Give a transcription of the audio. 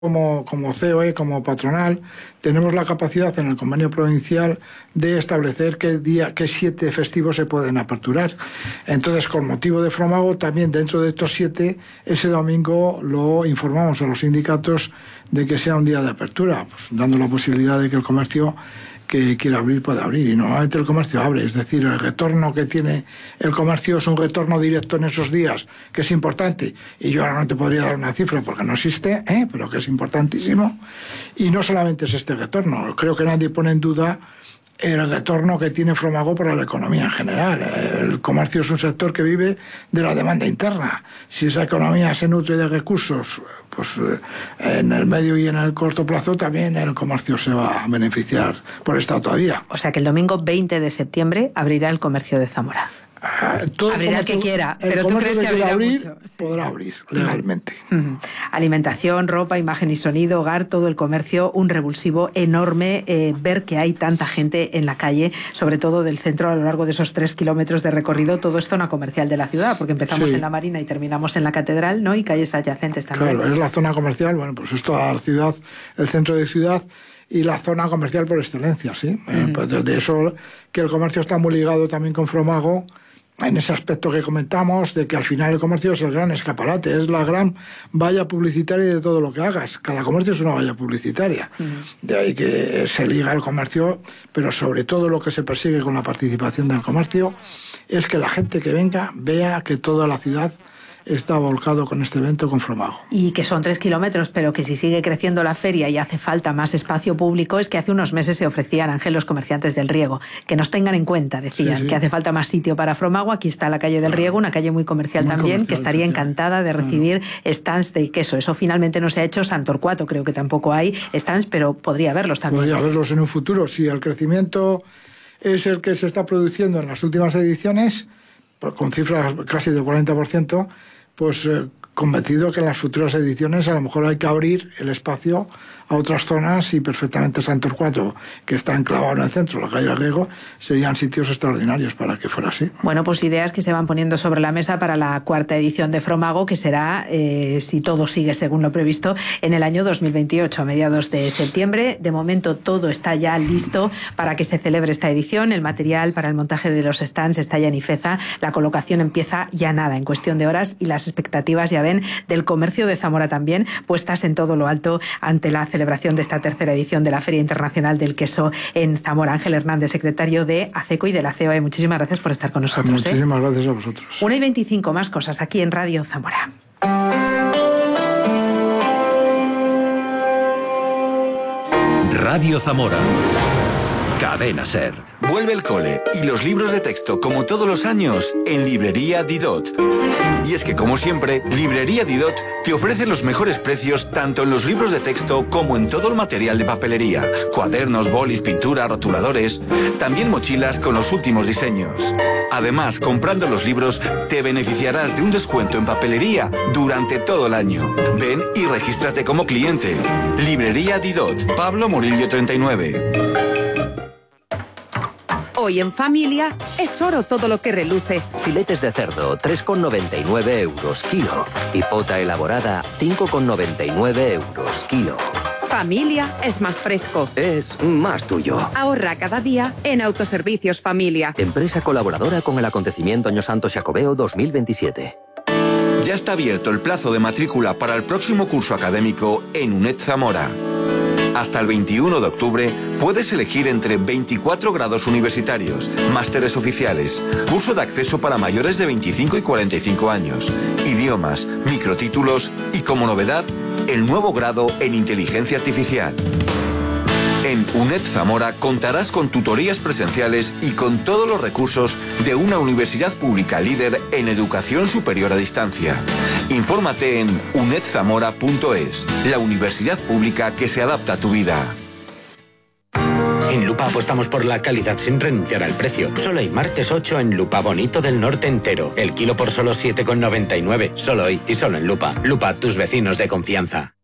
como COE, como patronal, tenemos la capacidad en el convenio provincial de establecer qué 7 festivos se pueden aperturar. Entonces, con motivo de Fromago, también dentro de estos 7, ese domingo lo informamos a los sindicatos de que sea un día de apertura, pues, dando la posibilidad de que el comercio que quiera abrir puede abrir, y normalmente el comercio abre, es decir, el retorno que tiene el comercio es un retorno directo en esos días, que es importante, y yo ahora no te podría dar una cifra porque no existe, pero que es importantísimo, y no solamente es este retorno, creo que nadie pone en duda el retorno que tiene Fromago para la economía en general. El comercio es un sector que vive de la demanda interna. Si esa economía se nutre de recursos, pues en el medio y en el corto plazo también el comercio se va a beneficiar por esta todavía. O sea que el domingo 20 de septiembre abrirá el comercio de Zamora. Abrirá el que quiera, pero ¿tú crees que abrirá mucho? Podrá abrir legalmente. Alimentación, ropa, imagen y sonido, hogar, todo el comercio, un revulsivo enorme, ver que hay tanta gente en la calle, sobre todo del centro a lo largo de esos 3 kilómetros de recorrido. Todo es zona comercial de la ciudad, porque empezamos en la Marina y terminamos en la Catedral, ¿no? Y calles adyacentes también. Claro, es la zona comercial, bueno, pues es toda la ciudad, el centro de ciudad y la zona comercial por excelencia, ¿sí? Pues de eso que el comercio está muy ligado también con Fromago, en ese aspecto que comentamos, de que al final el comercio es el gran escaparate, es la gran valla publicitaria de todo lo que hagas. Cada comercio es una valla publicitaria. De ahí que se liga el comercio, pero sobre todo lo que se persigue con la participación del comercio es que la gente que venga vea que toda la ciudad está volcado con este evento con Fromago. Y que son 3 kilómetros, pero que si sigue creciendo la feria y hace falta más espacio público, es que hace unos meses se ofrecían, Ángel, los comerciantes del Riego, que nos tengan en cuenta, decían, que hace falta más sitio para Fromago. Aquí está la calle del Riego, una calle muy comercial también, que estaría encantada de recibir stands de queso. Eso finalmente no se ha hecho. San Torcuato creo que tampoco hay stands, pero podría haberlos también. Podría haberlos en un futuro. Si el crecimiento es el que se está produciendo en las últimas ediciones, con cifras casi del 40%, pues convencido que en las futuras ediciones a lo mejor hay que abrir el espacio a otras zonas, y perfectamente San Torcuato, que está enclavado en el centro, la calle del Riego, serían sitios extraordinarios para que fuera así. Bueno, pues ideas que se van poniendo sobre la mesa para la 4ª edición de Fromago, que será, si todo sigue según lo previsto, en el año 2028, a mediados de septiembre. De momento todo está ya listo para que se celebre esta edición. El material para el montaje de los stands está ya en Ifeza. La colocación empieza ya nada, en cuestión de horas, y las expectativas, ya ven, del comercio de Zamora también, puestas en todo lo alto ante la celebración de esta 3ª edición de la Feria Internacional del Queso en Zamora. Ángel Hernández, secretario de ACECO y de la COE, muchísimas gracias por estar con nosotros. Muchísimas gracias a vosotros. 1:25, más cosas aquí en Radio Zamora. Radio Zamora. Cadena SER. Vuelve el cole y los libros de texto, como todos los años, en Librería Didot. Y es que, como siempre, Librería Didot te ofrece los mejores precios tanto en los libros de texto como en todo el material de papelería. Cuadernos, bolis, pintura, rotuladores. También mochilas con los últimos diseños. Además, comprando los libros, te beneficiarás de un descuento en papelería durante todo el año. Ven y regístrate como cliente. Librería Didot, Pablo Murillo 39. Hoy en familia es oro todo lo que reluce. Filetes de cerdo, 3,99 euros kilo. Y pota elaborada, 5,99 euros kilo. Familia es más fresco. Es más tuyo. Ahorra cada día en Autoservicios Familia. Empresa colaboradora con el acontecimiento Año Santo Xacobeo 2027. Ya está abierto el plazo de matrícula para el próximo curso académico en UNED Zamora. Hasta el 21 de octubre puedes elegir entre 24 grados universitarios, másteres oficiales, curso de acceso para mayores de 25 y 45 años, idiomas, microtítulos y, como novedad, el nuevo grado en inteligencia artificial. En UNED Zamora contarás con tutorías presenciales y con todos los recursos de una universidad pública líder en educación superior a distancia. Infórmate en unedzamora.es, la universidad pública que se adapta a tu vida. En Lupa apostamos por la calidad sin renunciar al precio. Solo hay martes 8 en Lupa Bonito del Norte entero. El kilo por solo 7,99. Solo hoy y solo en Lupa. Lupa, tus vecinos de confianza.